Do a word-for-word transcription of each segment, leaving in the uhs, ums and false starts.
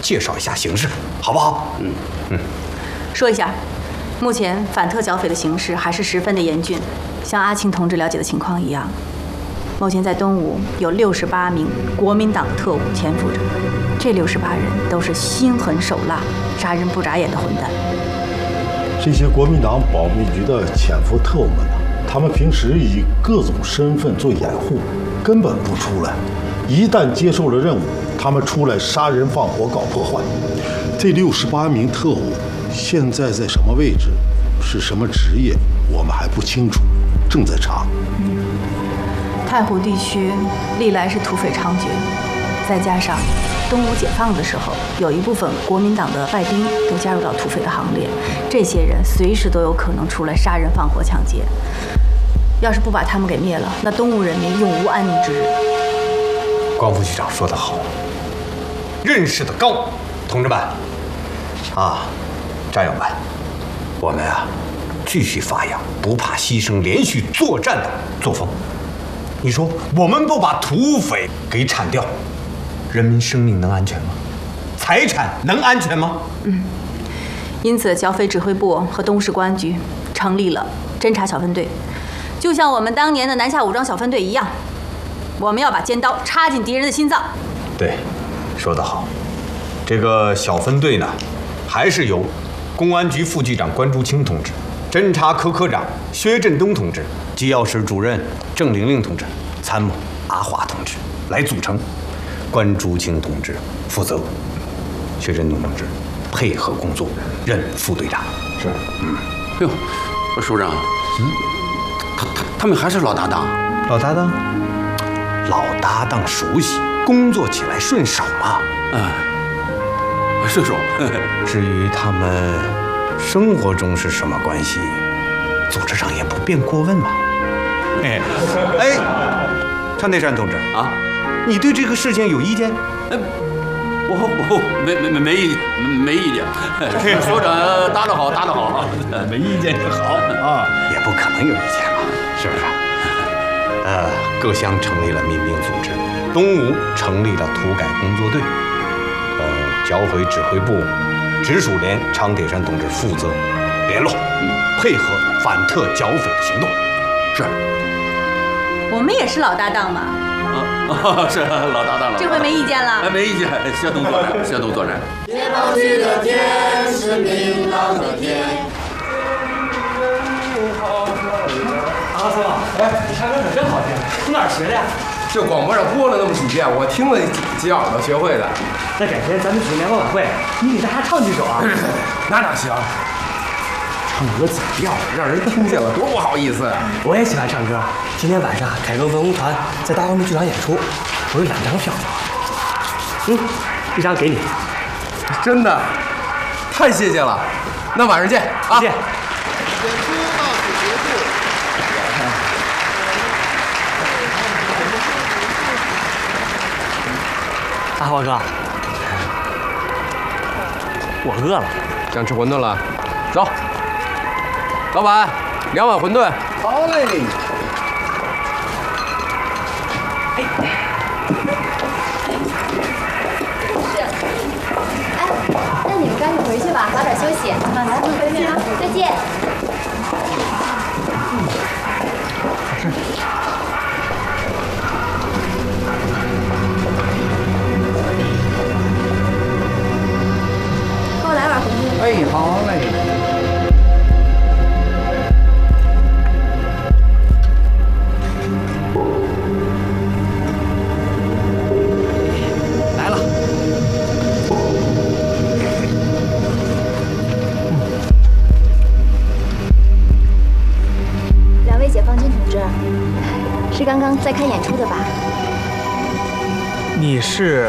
介绍一下形势，好不好？嗯嗯， 说一下，目前反特剿匪的形势还是十分的严峻，像阿庆同志了解的情况一样，目前在东吴有六十八名国民党特务潜伏着，这六十八人都是心狠手辣、杀人不眨眼的混蛋。 这些国民党保密局的潜伏特务们呢，他们平时以各种身份做掩护，根本不出来。一旦接受了任务，他们出来杀人放火搞破坏。这六十八名特务现在在什么位置，是什么职业，我们还不清楚，正在查。 嗯，太湖地区历来是土匪猖獗，再加上东吴解放的时候，有一部分国民党的外兵都加入到土匪的行列，这些人随时都有可能出来杀人放火抢劫。要是不把他们给灭了，那东吴人民永无安宁之日。 光副局长说得好，认识的高，同志们，啊，战友们，我们啊，继续发扬不怕牺牲、连续作战的作风。你说，我们不把土匪给铲掉，人民生命能安全吗？财产能安全吗？ 嗯，因此剿匪指挥部和东市公安局成立了侦察小分队，就像我们当年的南下武装小分队一样。我们要把尖刀插进敌人的心脏。 对，说得好。这个小分队呢，还是由公安局副局长关竹清同志、侦察科科长薛振东同志、机要室主任郑玲玲同志、参谋阿华同志来组成。关竹清同志负责，薛振东同志配合工作，任副队长。 是，嗯，哎呦，首长，嗯，他他他们还是老搭档， 老搭档。老搭档熟悉，工作起来顺手嘛。 嗯，顺手。 至于他们生活中是什么关系，组织上也不便过问嘛。哎，哎，常铁山同志啊，你对这个事情有意见？ 哎，我我没没没没意没意见。所长搭得好，搭得好， 没意见是好啊，也不可能有意见嘛，是不是？呃，各乡成立了民兵组织，东吴成立了土改工作队，呃，剿匪指挥部直属连常铁山同志负责联络，配合反特剿匪的行动。 是， 我们也是老搭档嘛。 啊，是老搭档了。 这回没意见了？ 没意见，协同作战，协同作战。 解放区的天是明朗的天。 阿松，哎，你唱歌可真好听，从哪儿学的呀？ 这广播上播了那么几遍，我听了几耳朵学会的。 那改天咱们举行联欢晚会，你给大家唱几首啊？ 那哪行？唱歌走调，让人听见了多不好意思啊！ 我也喜欢唱歌。今天晚上凯歌文工团在大黄梅剧场演出，我有两张票。嗯，一张给你。 真的，太谢谢了。那晚上见啊！ 见。 演出到此结束。 阿华哥，我饿了， 想吃馄饨了，走。老板，两碗馄饨。 好嘞。 哎，那你们赶紧回去吧，早点休息。啊，来，回去啊，再见。给我来碗馄饨。 哎，好嘞。 来了。 两位解放军同志，是刚刚在看演出的吧？ 你是？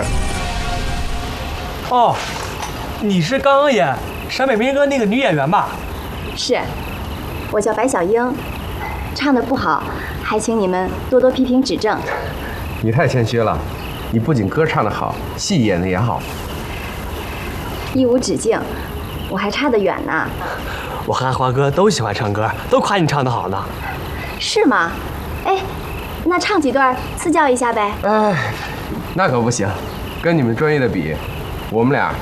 哦，你是刚刚演《陕北民歌》那个女演员吧？ 是，我叫白小英，唱的不好，还请你们多多批评指正。 你太谦虚了，你不仅歌唱得好，戏演得也好。 一无止境，我还差得远呢。 我和阿华哥都喜欢唱歌，都夸你唱得好呢。 是吗？哎，那唱几段赐教一下呗。 哎，那可不行，跟你们专业的比，我们俩